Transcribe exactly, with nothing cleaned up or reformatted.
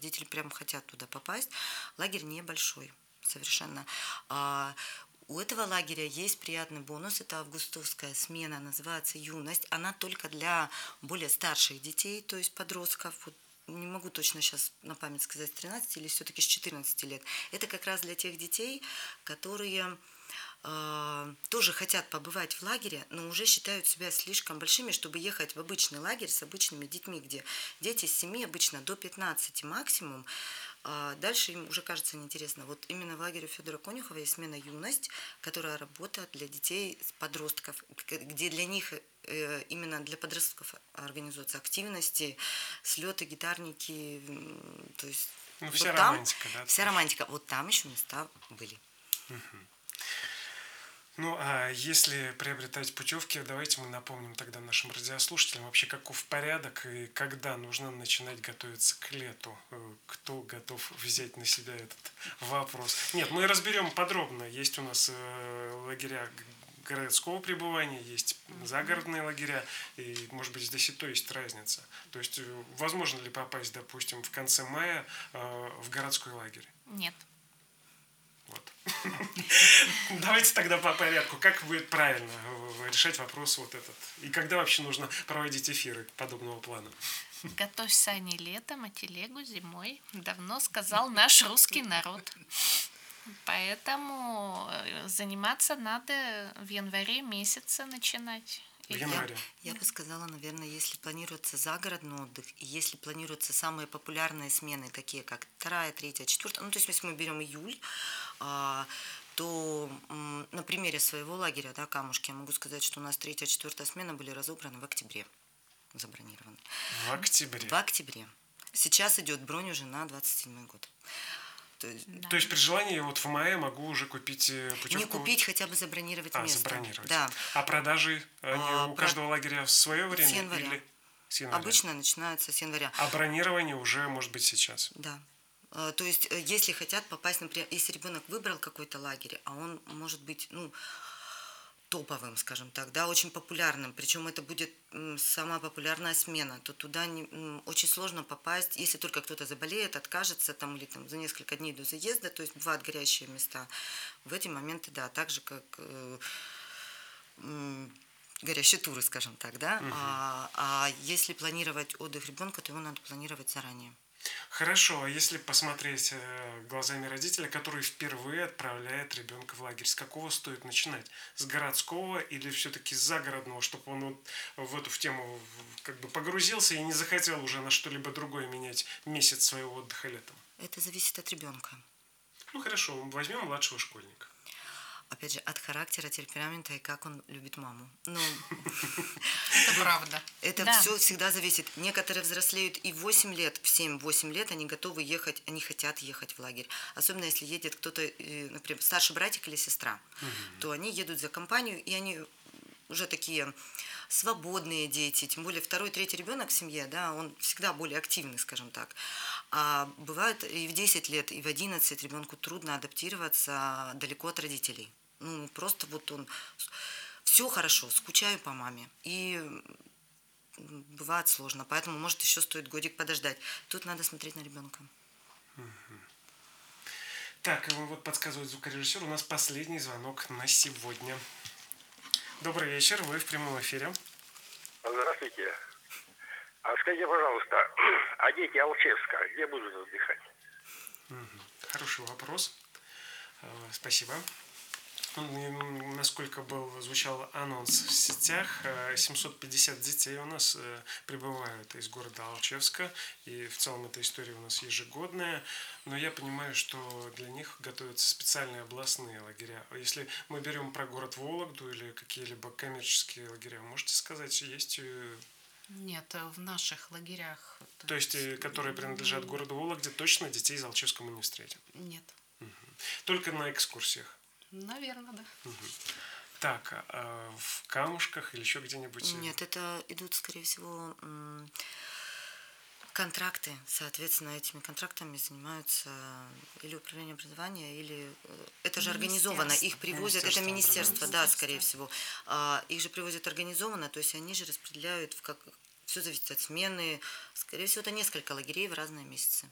родители прям хотят туда попасть. Лагерь небольшой совершенно. А у этого лагеря есть приятный бонус, это августовская смена, называется «Юность». Она только для более старших детей, то есть подростков, вот не могу точно сейчас на память сказать, с тринадцати или все-таки с четырнадцати лет. Это как раз для тех детей, которые э, тоже хотят побывать в лагере, но уже считают себя слишком большими, чтобы ехать в обычный лагерь с обычными детьми, где дети с семи обычно до пятнадцати максимум. А дальше им уже кажется неинтересно. Вот именно в лагере Федора Конюхова есть смена «Юность», которая работает для детей, подростков, где для них именно для подростков организуются активности, слеты, гитарники, то есть ну, вот вся там, романтика, да? Вся романтика. Вот там еще места были. Угу. Ну, а если приобретать путевки, давайте мы напомним тогда нашим радиослушателям вообще, каков порядок и когда нужно начинать готовиться к лету. Кто готов взять на себя этот вопрос? Нет, мы разберем подробно. Есть у нас лагеря городского пребывания, есть загородные лагеря, и, может быть, здесь и то есть разница. То есть, возможно ли попасть, допустим, в конце мая в городской лагерь? Нет. Вот. Давайте тогда по порядку. Как будет правильно решать вопрос вот этот? И когда вообще нужно проводить эфиры подобного плана? Готовь сани летом, а телегу зимой. Давно сказал наш русский народ. Поэтому заниматься надо в январе месяце начинать. В январе. Я, я бы сказала, наверное, если планируется загородный отдых, и если планируются самые популярные смены, такие как вторая, третья, четвертая, ну, то есть если мы берем июль, а, то м, на примере своего лагеря, да, Камушки, я могу сказать, что у нас третья, четвертая смена были разобраны в октябре, забронированы. В октябре? В октябре. Сейчас идет бронь уже на двадцать седьмой год. То есть, да. То есть при желании вот в мае могу уже купить путевку? Не купить, хотя бы забронировать а, место. забронировать. Да. А продажи, они а, у про... каждого лагеря в свое время? С января. Или с января? Обычно начинается с января. А бронирование уже может быть сейчас? Да. То есть, если хотят попасть, например, если ребенок выбрал какой-то лагерь, а он может быть, ну, топовым, скажем так, да, очень популярным, причем это будет самая популярная смена, то туда не, очень сложно попасть, если только кто-то заболеет, откажется там или там за несколько дней до заезда, то есть бывают горящие места. В эти моменты, да, так же, как э, э, горящие туры, скажем так, да, угу. а, а если планировать отдых ребенка, то его надо планировать заранее. Хорошо, а если посмотреть глазами родителя, который впервые отправляет ребенка в лагерь, с какого стоит начинать? С городского или все-таки с загородного, чтобы он вот в эту в тему как бы погрузился и не захотел уже на что-либо другое менять месяц своего отдыха летом? Это зависит от ребенка. Ну хорошо, возьмем младшего школьника. Опять же, от характера, темперамента и как он любит маму. Ну, это правда. Это да. все всегда зависит. Некоторые взрослеют и в восемь лет, в семь-восемь лет они готовы ехать, они хотят ехать в лагерь. Особенно если едет кто-то, например, старший братик или сестра, угу. то они едут за компанию, и они уже такие свободные дети, тем более второй, третий ребенок в семье, да, он всегда более активный, скажем так. А бывает и в десять лет, и в одиннадцать ребенку трудно адаптироваться далеко от родителей. Ну, просто вот он... Все хорошо, скучаю по маме. И бывает сложно, поэтому, может, еще стоит годик подождать. Тут надо смотреть на ребенка. Угу. Так, вот подсказывает звукорежиссер, у нас последний звонок на сегодня. Добрый вечер, вы в прямом эфире. Здравствуйте. А скажите, пожалуйста, а дети Алчевска где будут отдыхать? Угу. Хороший вопрос. Спасибо. Насколько был, звучал анонс в сетях, семьсот пятьдесят детей у нас прибывают из города Алчевска, и в целом эта история у нас ежегодная, но я понимаю, что для них готовятся специальные областные лагеря. Если мы берем про город Вологду или какие-либо коммерческие лагеря, можете сказать, есть... Нет, в наших лагерях... То есть, которые принадлежат городу Вологде, точно детей из Алчевска мы не встретим? Нет. Угу. Только на экскурсиях? Наверное, да. Угу. Так, а в Камушках или еще где-нибудь? Нет, это идут, скорее всего, контракты. Соответственно, этими контрактами занимаются или управление образования, или... Это же организовано, их привозят, это министерство, да, скорее всего. Их же привозят организованно, то есть они же распределяют, в как... все зависит от смены. Скорее всего, это несколько лагерей в разные месяцы.